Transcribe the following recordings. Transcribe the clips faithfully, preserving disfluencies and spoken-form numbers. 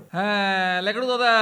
হ্যাঁ লেকড়ু দাদা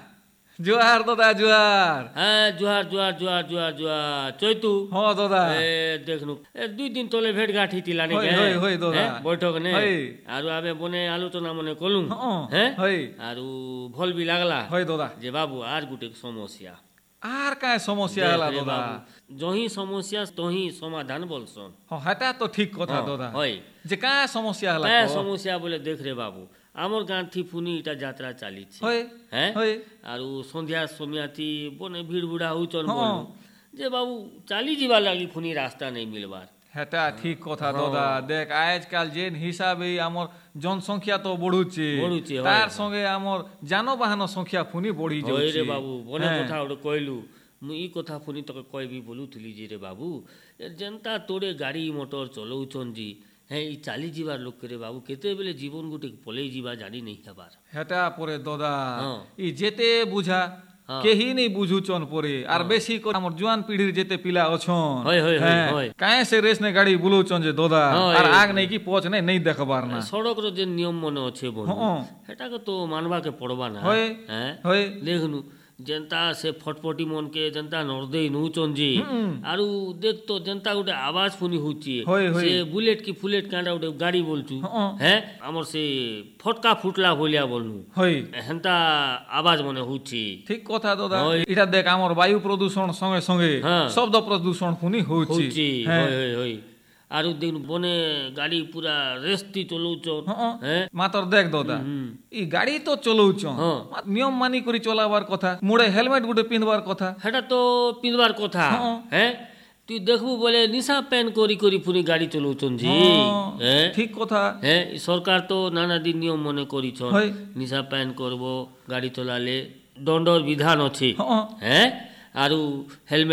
জুহার দাদা জুহার। হ্যাঁ জুহার জুহার জুহার জুহার জুহার চৈতু। হ দাদা এ দেখনু এ দুই দিন তলে ভেট গাঁঠি তিলা নি হই, হই, হই দাদা। বৈঠক নে হই। আরু আবে বনে আলোচনা মনে কলু হ্যাঁ, হ্যাঁ হই। আরু ভল বি লাগলা হয় দাদা যে বাবু আর গুটে সমস্যা আর কায় সমস্যা হেলা দেখ রে দাদা। বাবু, যহি সমস্যা তহি সমাধান বলছন। হ হেটা তো ঠিক কথা হ্যাঁ, দাদা হয়। যে কায় সমস্যা হেলা হ্যাঁ কহ? সমস্যা বলে দেখ রে বাবু আমার গাঁ থি ফুনি এটা যাত্রা চালিছে হয় হ্যাঁ হয় আরু সন্ধ্যা সমিয়া থি বনে ভিড় বুড়া হউছন হ্যাঁ। বলু যে বাবু চালি ଯିବା লাগি ফুনি রাস্তা নেই মিলবার। হেটা ঠিক কথা দাদা। দেখ আজকাল যেন হিসাবে আমার জনসংখ্যা তো বড়ুছে বড়ুছে, হয়, তার হয়। সঙ্গে আমার যানবাহন সংখ্যা ফুনি বড়ি হয় যাচ্ছে। রে বাবু বনে হ্যাঁ। কথা ওটা কইলু মু ই কথা ফুনি তোকে কইবি বলুଥିଲି যে রে বাবু এ যেনতা তোরে গাড়ি মোটর চলৌছন জি হ্যাঁ ই চালি ଯିବାର লোক রে বাবু কেতেবেলে জীবন গুটে পলেই ଯିବା জানি নেই হবার। হেটা পরে দাদা হ্যাঁ। ই যেতে বুঝা হ্যাঁ। কেহি নেই বুঝুছন পরে আর বেশি করে আমার জুয়ান পিঢ়ির যেতে পিলা অছন হয়, হয়, হয়, হ্যাঁ, হয়। কায়ে সে রেস নে গাড়ি বুলৌছন যে দাদা হয়। আর আগ নেই কি পচ নেই নেই দেখবার না। সড়কর যে নিয়ম মনে আছে বন্ধু হ্যাঁ। সেটাকে তো মানবাকে পড়বা না হয়। হ্যাঁ হয় দেখনু যেনতা সে ফটফটি মনকে যেনতা নর্দেই নৌচন যে আরু দেখ তো যেনতা গোটে আওয়াজ শুনি হচ্ছে হয়, হয়। সে বুলেট কি ফুলেট কাঁটা গোটে গাড়ি বলছু হ্যাঁ। হ্যাঁ আমার সে ফটকা ফুটলা বলিয়া বলনু হয় হেনতা আওয়াজ মনে হচ্ছে। ঠিক কথা দাদা। হয়। এটা দেখ আমার বায়ু প্রদূষণ সঙ্গে সঙ্গে হ্যাঁ। শব্দ প্রদূষণ ফুনি হচ্ছে হচ্ছে হ্যাঁ। হয় হয় হয় আরু দেখনু বনে গাড়ি পুরা রেস্তি চলৌছন হ্যাঁ। হ্যাঁ মাতর দেখ দাদা হুম। ই গাড়ি তো চলৌছন হ্যাঁ। নিয়ম মানি করে চলাবার কথা মুড়ে হেলমেট গুটে পিনবার কথা। সেটা তো পিনবার কথা হ্যাঁ। হ্যাঁ তুই দেখবু বলে নিশা প্যান করি করি পুনি গাড়ি চলৌছন জি হ্যাঁ, হ্যাঁ ঠিক কথা। হ্যাঁ ই সরকার তো নানা দিন নিয়ম মনে করিছন হয়। নিশা প্যান করব গাড়ি চলালে দণ্ডর বিধান আছে হ্যাঁ। হ্যাঁ আরু হেলমেট